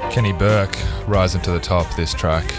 Kenny Burke, rising to the top this track.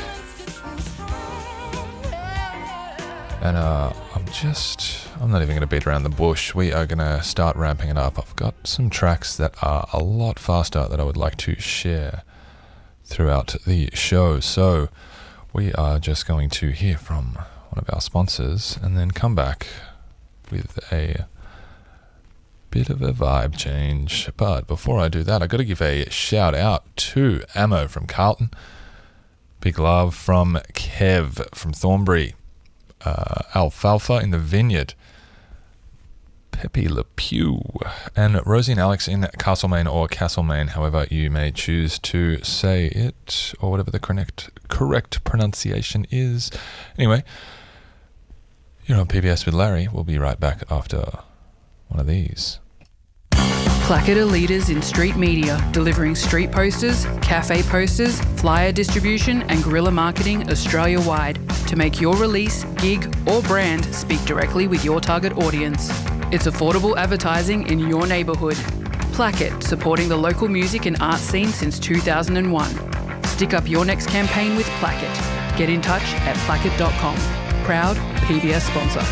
And I'm not even going to beat around the bush. We are going to start ramping it up. I've got some tracks that are a lot faster that I would like to share throughout the show. So we are just going to hear from one of our sponsors and then come back with a bit of a vibe change. But before I do that, I've got to give a shout out to Ammo from Carlton. Big love from Kev from Thornbury. Alfalfa in the Vineyard, Pepe Le Pew, and Rosie and Alex in Castlemaine or Castlemaine, however you may choose to say it, or whatever the correct pronunciation is. Anyway, you're on PBS with Larry. We'll be right back after one of these. Placket are leaders in street media, delivering street posters, cafe posters, flyer distribution and guerrilla marketing Australia-wide to make your release, gig or brand speak directly with your target audience. It's affordable advertising in your neighbourhood. Placket, supporting the local music and art scene since 2001. Stick up your next campaign with Placket. Get in touch at placket.com. Proud PBS sponsor.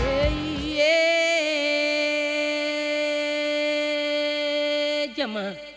Yama.